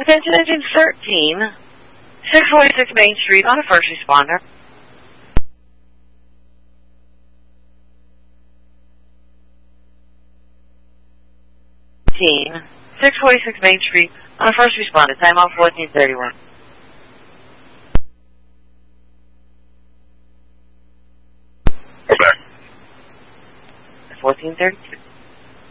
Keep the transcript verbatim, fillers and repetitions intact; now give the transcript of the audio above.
Attention engine thirteen, six forty-six Main Street on a first responder. six forty-six Main Street on a first responder. Time on fourteen thirty-one. Okay. fourteen thirty-two.